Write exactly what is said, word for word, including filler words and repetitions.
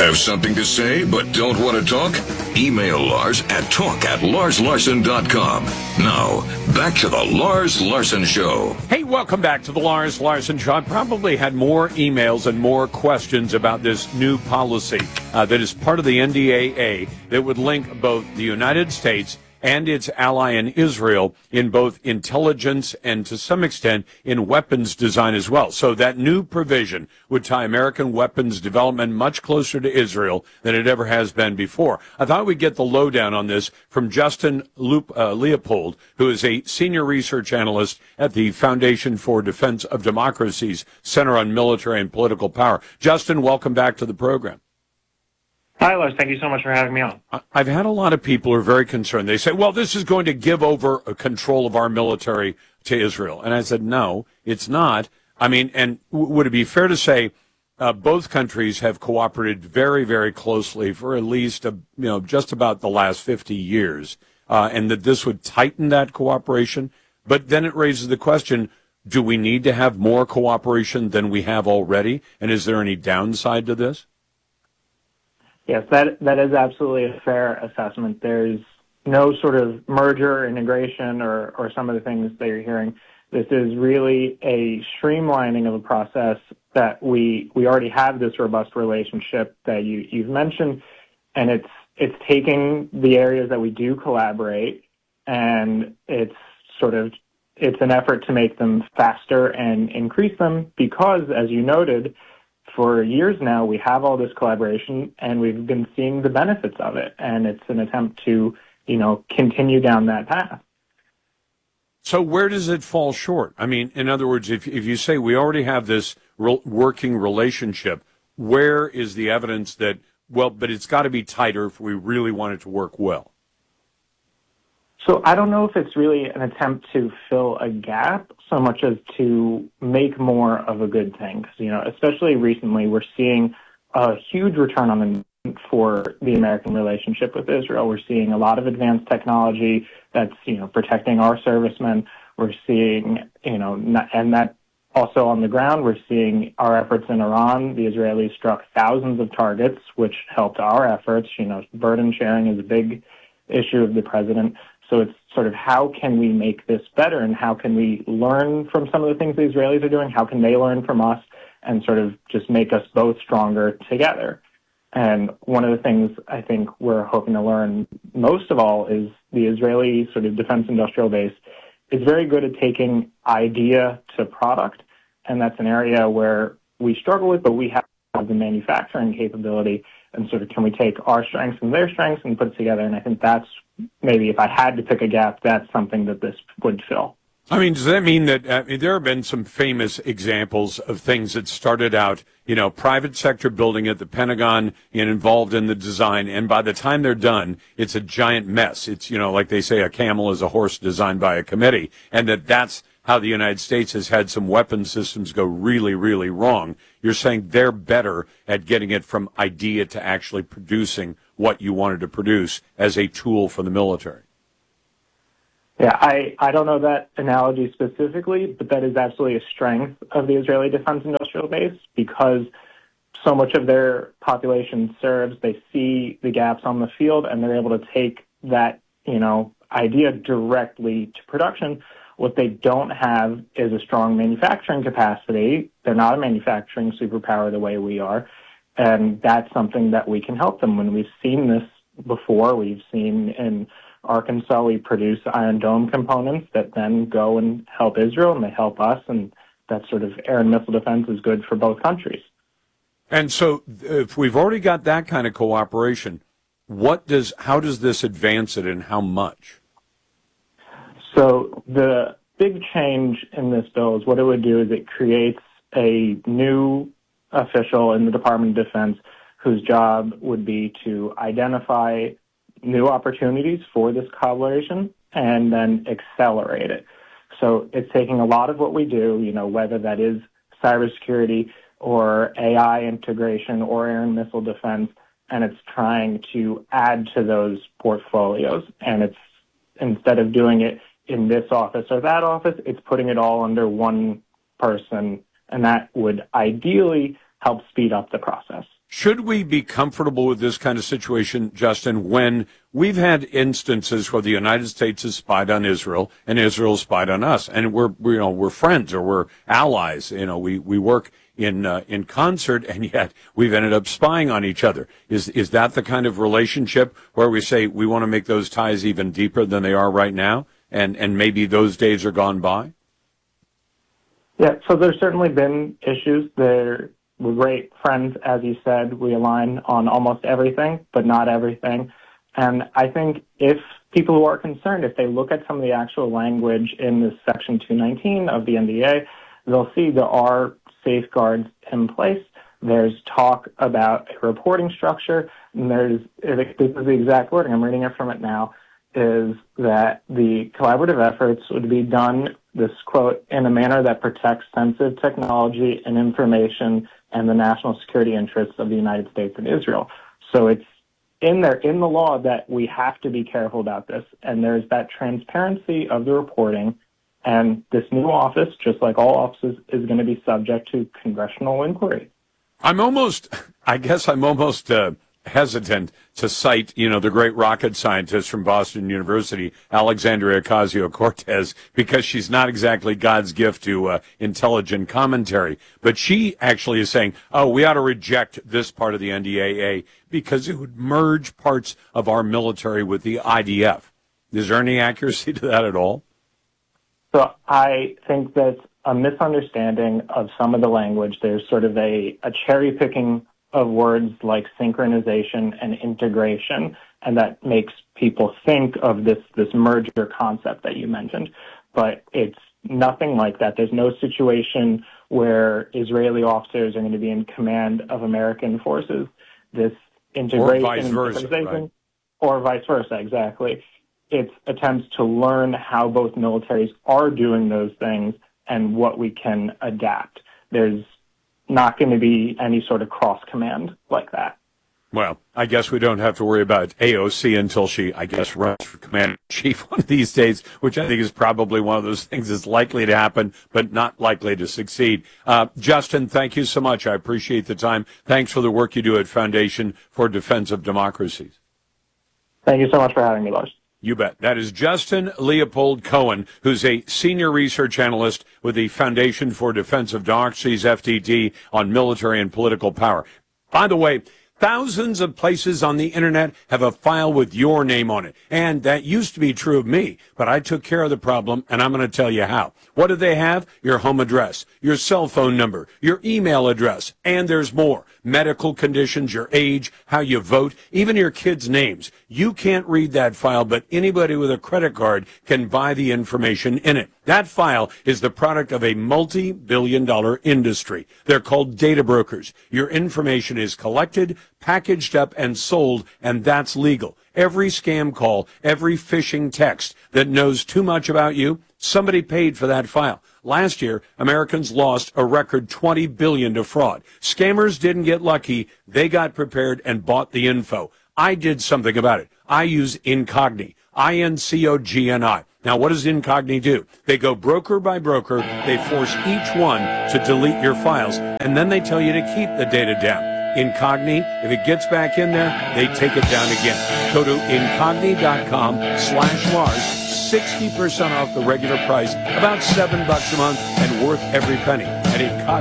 Have something to say but don't want to talk? Email Lars at talk at lars larson dot com. Now, back to the Lars Larson Show. Hey, welcome back to the Lars Larson Show. I probably had more emails and more questions about this new policy uh, that is part of the N D A A that would link both the United States and its ally in Israel in both intelligence and, to some extent, in weapons design as well. So that new provision would tie American weapons development much closer to Israel than it ever has been before. I thought we'd get the lowdown on this from Justin Loop, uh, Leopold, who is a senior research analyst at the Foundation for Defense of Democracy's Center on Military and Political Power. Justin, welcome back to the program. Hi, Lars. Thank you so much for having me on. I've had a lot of people who are very concerned. They say, well, this is going to give over control of our military to Israel. And I said, no, it's not. I mean, and w- would it be fair to say uh, both countries have cooperated very, very closely for at least, a, you know, just about the last fifty years, uh, and that this would tighten that cooperation? But then it raises the question, do we need to have more cooperation than we have already? And is there any downside to this? Yes, that that is absolutely a fair assessment. There's no sort of merger, integration, or, or some of the things that you're hearing. This is really a streamlining of a process that we we already have this robust relationship that you, you've mentioned, and it's it's taking the areas that we do collaborate, and it's sort of it's an effort to make them faster and increase them because, as you noted, for years now, we have all this collaboration, and we've been seeing the benefits of it, and it's an attempt to, you know, continue down that path. So where does it fall short? I mean, in other words, if if you say we already have this re- working relationship, where is the evidence that, well, but it's got to be tighter if we really want it to work well? So I don't know if it's really an attempt to fill a gap so much as to make more of a good thing. 'Cause, you know, especially recently, we're seeing a huge return on investment for the American relationship with Israel. We're seeing a lot of advanced technology that's, you know, protecting our servicemen. We're seeing, you know, and that also on the ground, we're seeing our efforts in Iran. The Israelis struck thousands of targets, which helped our efforts. You know, burden sharing is a big issue of the president. So it's sort of how can we make this better, and how can we learn from some of the things the Israelis are doing? How can they learn from us and sort of just make us both stronger together? And one of the things I think we're hoping to learn most of all is the Israeli sort of defense industrial base is very good at taking idea to product, and that's an area where we struggle with, but we have the manufacturing capability, and sort of can we take our strengths and their strengths and put it together? And I think that's maybe if I had to pick a gap, that's something that this would fill. I mean, does that mean that uh, there have been some famous examples of things that started out, you know, private sector building at the Pentagon and involved in the design, and by the time they're done, it's a giant mess. It's, you know, like they say, a camel is a horse designed by a committee, and that that's how the United States has had some weapon systems go really, really wrong. You're saying they're better at getting it from idea to actually producing what you wanted to produce as a tool for the military. Yeah, I, I don't know that analogy specifically, but that is absolutely a strength of the Israeli defense industrial base because so much of their population serves, they see the gaps on the field, and they're able to take that, you know, idea directly to production. What they don't have is a strong manufacturing capacity. They're not a manufacturing superpower the way we are. And that's something that we can help them. When we've seen this before, we've seen in Arkansas, we produce Iron Dome components that then go and help Israel, and they help us. And that sort of air and missile defense is good for both countries. And so if we've already got that kind of cooperation, what does, how does this advance it, and how much? So the big change in this bill is what it would do is it creates a new official in the Department of Defense whose job would be to identify new opportunities for this collaboration and then accelerate it. So it's taking a lot of what we do, you know, whether that is cybersecurity or A I integration or air and missile defense, and it's trying to add to those portfolios. And it's, instead of doing it in this office or that office, it's putting it all under one person, and that would ideally help speed up the process. Should we be comfortable with this kind of situation, Justin, when we've had instances where the United States has spied on Israel and Israel spied on us, and we're, we, you know, we're friends or we're allies, you know, we, we work in, uh, in concert, and yet we've ended up spying on each other. Is, is that the kind of relationship where we say we want to make those ties even deeper than they are right now? And, and maybe those days are gone by? Yeah, so there's certainly been issues there. We're great friends, as you said. We align on almost everything, but not everything. And I think if people who are concerned, if they look at some of the actual language in this Section two nineteen of the N D A, they'll see there are safeguards in place. There's talk about a reporting structure, and there's, this is the exact wording, I'm reading it from it now, is that the collaborative efforts would be done, this quote, in a manner that protects sensitive technology and information and the national security interests of the United States and Israel. So it's in there, in the law, that we have to be careful about this. And there's that transparency of the reporting. And this new office, just like all offices, is going to be subject to congressional inquiry. I'm almost, I guess I'm almost uh, hesitant to cite, you know, the great rocket scientist from Boston University, Alexandria Ocasio-Cortez, because she's not exactly God's gift to uh, intelligent commentary. But she actually is saying, oh, we ought to reject this part of the N D A A because it would merge parts of our military with the I D F. Is there any accuracy to that at all? So I think that's a misunderstanding of some of the language. There's sort of a, a cherry picking of words like synchronization and integration, and that makes people think of this, this merger concept that you mentioned. But it's nothing like that. There's no situation where Israeli officers are going to be in command of American forces. This integration, or vice versa, right? Or vice versa, exactly. It's attempts to learn how both militaries are doing those things and what we can adapt. There's not going to be any sort of cross-command like that. Well, I guess we don't have to worry about A O C until she, I guess, runs for commander-in-chief one of these days, which I think is probably one of those things that's likely to happen, but not likely to succeed. Uh, Justin, thank you so much. I appreciate the time. Thanks for the work you do at Foundation for Defense of Democracies. Thank you so much for having me, Lars. You bet. That is Justin Leopold Cohen, who's a senior research analyst with the Foundation for Defense of Democracies, F D D, on military and political power. By the way, thousands of places on the internet have a file with your name on it. And that used to be true of me, but I took care of the problem, and I'm going to tell you how. What do they have? Your home address, your cell phone number, your email address, and there's more. Medical conditions, your age, how you vote, even your kids' names. You can't read that file, but anybody with a credit card can buy the information in it. That file is the product of a multi-billion dollar industry. They're called data brokers. Your information is collected, packaged up, and sold, and that's legal. Every scam call, every phishing text that knows too much about you, somebody paid for that file. Last year, Americans lost a record twenty billion dollars to fraud. Scammers didn't get lucky. They got prepared and bought the info. I did something about it. I use Incogni, I N C O G N I. Now, what does Incogni do? They go broker by broker. They force each one to delete your files, and then they tell you to keep the data down. Incogni, if it gets back in there, they take it down again. Go to incogni.com slash Lars, sixty percent off the regular price, about seven bucks a month, and worth every penny. At Incogni.